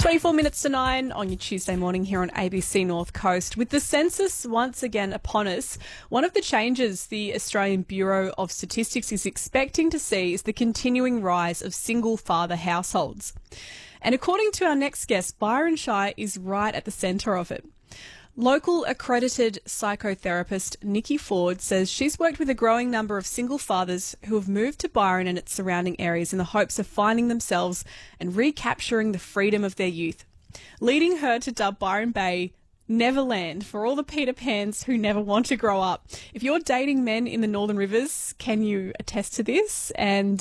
24 minutes to 9 on your Tuesday morning here on ABC North Coast. With the census once again upon us, one of the changes the Australian Bureau of Statistics is expecting to see is the continuing rise of single-father households. And according to our next guest, Byron Shire is right at the centre of it. Local accredited psychotherapist Nikki Ford says she's worked with a growing number of single fathers who have moved to Byron and its surrounding areas in the hopes of finding themselves and recapturing the freedom of their youth, leading her to dub Byron Bay Neverland for all the Peter Pans who never want to grow up. If you're dating men in the Northern Rivers, can you attest to this? And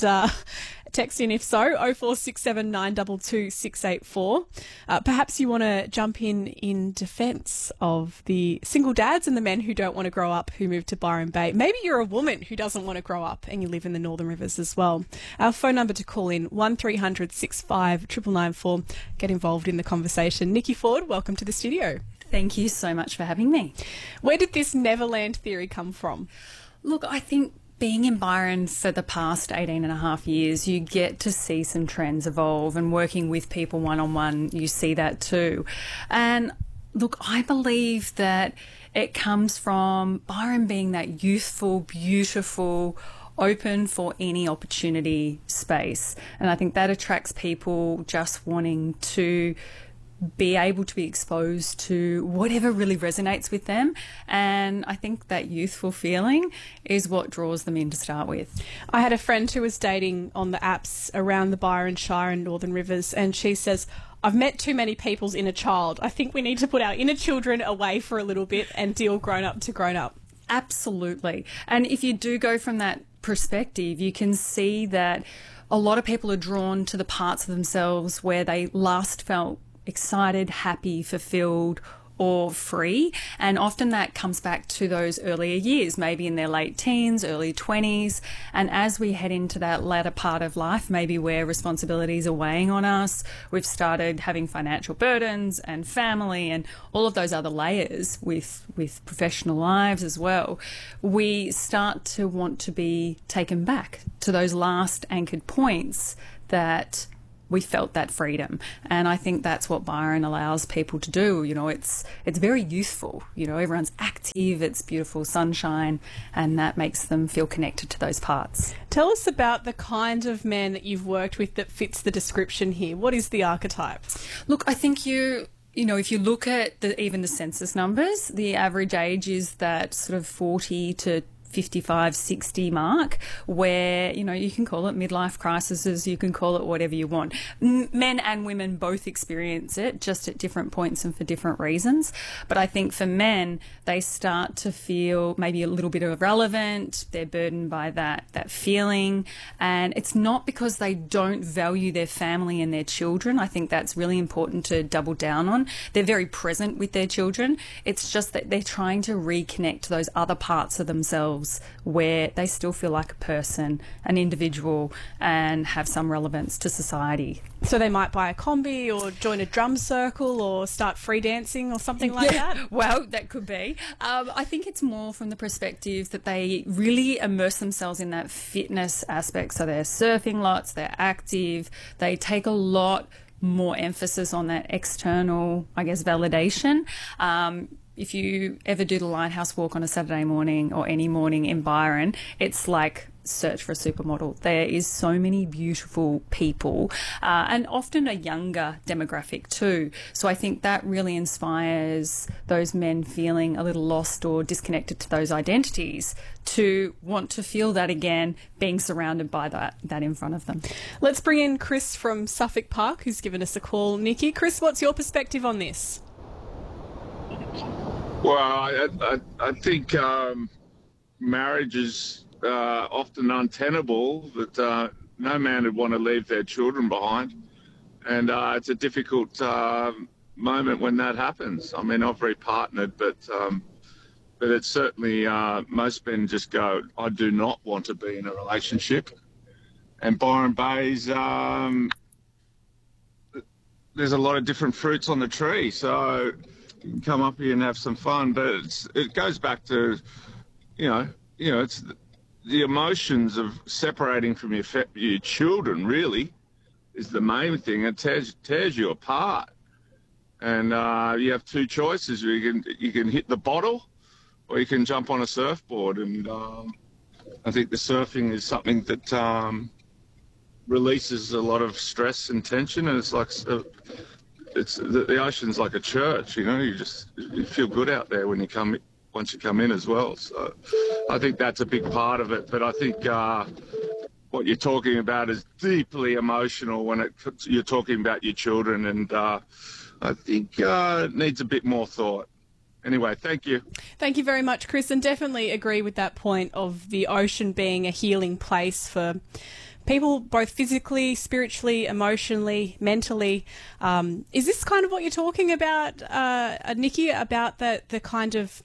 text in if so, 0467 922 684. Perhaps you want to jump in defence of the single dads and the men who don't want to grow up who moved to Byron Bay. Maybe you're a woman who doesn't want to grow up and you live in the Northern Rivers as well. Our phone number to call in, 1300 65 994. Get involved in the conversation. Nikki Ford, welcome to the studio. Thank you so much for having me. Where did this Neverland theory come from? Look, I think being in Byron for the past 18 and a half years, you get to see some trends evolve, and working with people one-on-one, you see that too. And look, I believe that it comes from Byron being that youthful, beautiful, open for any opportunity space. And I think that attracts people just wanting to be able to be exposed to whatever really resonates with them. And I think that youthful feeling is what draws them in to start with. I had a friend who was dating on the apps around the Byron Shire and Northern Rivers, and she says, I've met too many people's inner child. I think we need to put our inner children away for a little bit and deal grown up to grown up. Absolutely. And if you do go from that perspective, you can see that a lot of people are drawn to the parts of themselves where they last felt excited, happy, fulfilled, or free. And often that comes back to those earlier years, maybe in their late teens, early 20s. And as we head into that latter part of life, maybe where responsibilities are weighing on us, we've started having financial burdens and family and all of those other layers with professional lives as well, we start to want to be taken back to those last anchored points that we felt that freedom. And I think that's what Byron allows people to do. You know, it's very youthful. You know, everyone's active, it's beautiful sunshine, and that makes them feel connected to those parts. Tell us about the kind of man that you've worked with that fits the description here. What is the archetype? Look, I think you know, if you look at even the census numbers, the average age is that sort of 40 to 55, 60 mark, where, you know, you can call it midlife crises, you can call it whatever you want. Men and women both experience it, just at different points and for different reasons. But I think for men, they start to feel maybe a little bit irrelevant, they're burdened by that feeling, and it's not because they don't value their family and their children. I think that's really important to double down on. They're very present with their children. It's just that they're trying to reconnect to those other parts of themselves where they still feel like a person, an individual, and have some relevance to society. So they might buy a combi or join a drum circle or start free dancing or something like that? Well, that could be. I think it's more from the perspective that they really immerse themselves in that fitness aspect. So they're surfing lots, they're active, they take a lot more emphasis on that external, I guess, validation. If you ever do the Lighthouse Walk on a Saturday morning or any morning in Byron, it's like search for a supermodel. There is so many beautiful people and often a younger demographic too. So I think that really inspires those men feeling a little lost or disconnected to those identities to want to feel that again, being surrounded by that in front of them. Let's bring in Chris from Suffolk Park, who's given us a call. Nikki, Chris, what's your perspective on this? Well, I think marriage is often untenable, that no man would want to leave their children behind. And it's a difficult moment when that happens. I mean, I've repartnered, but it's certainly most men just go, I do not want to be in a relationship. And Byron Bay's, there's a lot of different fruits on the tree. So you can come up here and have some fun, but it goes back to, it's the emotions of separating from your children. Really, is the main thing. It tears you apart. And you have two choices. You can hit the bottle, or you can jump on a surfboard. And I think the surfing is something that releases a lot of stress and tension. And it's like the ocean's like a church. You feel good out there when once you come in as well. So I think that's a big part of it. But I think what you're talking about is deeply emotional when you're talking about your children, and I think it needs a bit more thought. Anyway, thank you. Thank you very much, Chris, and definitely agree with that point of the ocean being a healing place for people, both physically, spiritually, emotionally, mentally. Is this kind of what you're talking about, Nikki, about the kind of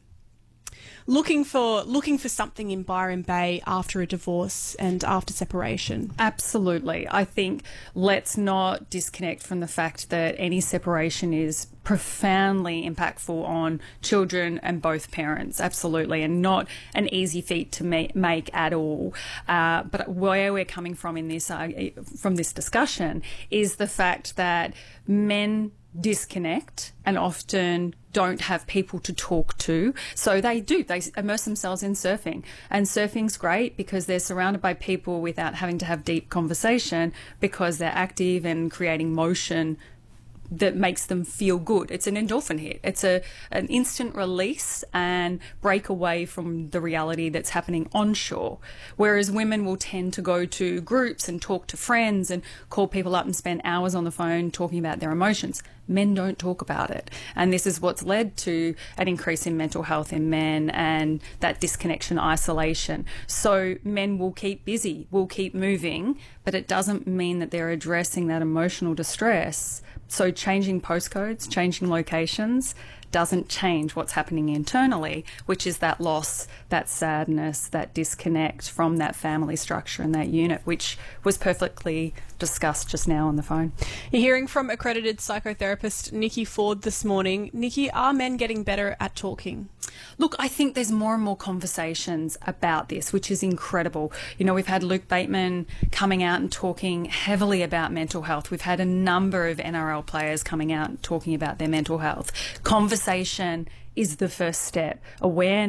looking for something in Byron Bay after a divorce and after separation? Absolutely. I think let's not disconnect from the fact that any separation is profoundly impactful on children and both parents. Absolutely. And not an easy feat to make at all. But where we're coming from in this, from this discussion is the fact that men disconnect and often don't have people to talk to. So they immerse themselves in surfing. And surfing's great because they're surrounded by people without having to have deep conversation, because they're active and creating motion that makes them feel good. It's an endorphin hit. It's an instant release and break away from the reality that's happening onshore. Whereas women will tend to go to groups and talk to friends and call people up and spend hours on the phone talking about their emotions. Men don't talk about it. And this is what's led to an increase in mental health in men and that disconnection, isolation. So men will keep busy, will keep moving, but it doesn't mean that they're addressing that emotional distress. So changing postcodes, changing locations doesn't change what's happening internally, which is that loss, that sadness, that disconnect from that family structure and that unit, which was perfectly discussed just now on the phone. You're hearing from accredited psychotherapist Nikki Ford this morning. Nikki, are men getting better at talking? Look, I think there's more and more conversations about this, which is incredible. We've had Luke Bateman coming out and talking heavily about mental health. We've had a number of NRL players coming out and talking about their mental health. Conversation is the first step. Awareness